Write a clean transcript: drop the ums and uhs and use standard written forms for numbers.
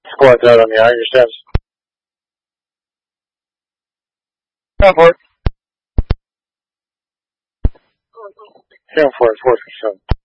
Squat that on the eye, your steps. Down for it. Down for it, 4 7.